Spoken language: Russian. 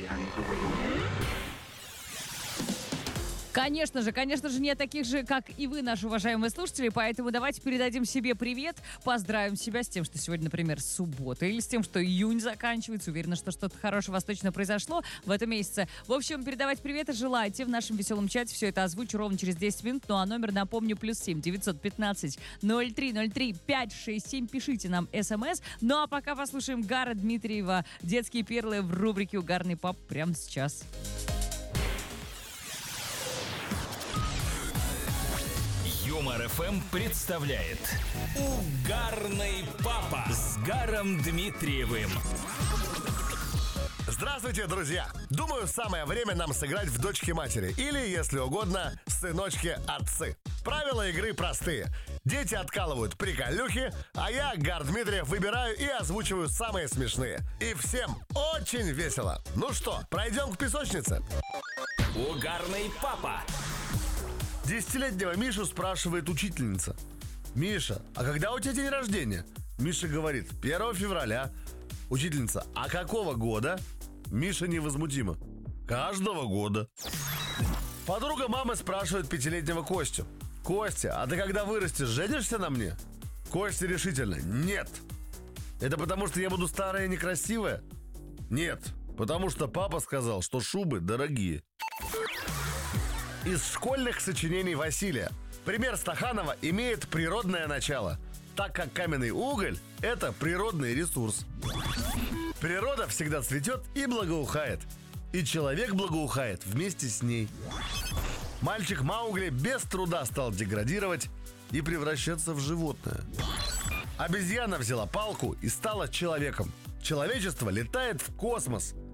Конечно же, нет таких же, как и вы, наши уважаемые слушатели, поэтому давайте передадим себе привет, поздравим себя с тем, что сегодня, например, суббота, или с тем, что июнь заканчивается. Уверена, что что-то хорошего вас точно произошло в этом месяце. В общем, передавать приветы желаете в нашем веселом чате. Все это озвучу ровно через 10 минут. Ну а номер, напомню, +7 915 0303 567. Пишите нам смс. Ну а пока послушаем Гара Дмитриева «Детские перлы» в рубрике «Угарный пап» прямо сейчас. Юмор ФМ представляет Угарный папа с Гаром Дмитриевым. Здравствуйте, друзья! Думаю, самое время нам сыграть в дочки-матери. Или, если угодно, сыночки-отцы. Правила игры простые. Дети откалывают приколюхи, а я, Гар Дмитриев, выбираю и озвучиваю самые смешные. И всем очень весело. Ну что, пройдем к песочнице? Угарный папа. 10-летнего Мишу спрашивает учительница: «Миша, а когда у тебя день рождения?» Миша говорит: 1 февраля. Учительница: «А какого года?» Миша невозмутимо: «Каждого года». Подруга мамы спрашивает 5-летнего Костю: «Костя, а ты когда вырастешь, женишься на мне?» Костя решительно: «Нет». «Это потому, что я буду старая и некрасивая?» «Нет, потому что папа сказал, что шубы дорогие». Из школьных сочинений Василия. Пример Стаханова имеет природное начало, так как каменный уголь – это природный ресурс. Природа всегда цветет и благоухает, и человек благоухает вместе с ней. Мальчик Маугли без труда стал деградировать и превращаться в животное. Обезьяна взяла палку и стала человеком. Человечество летает в космос,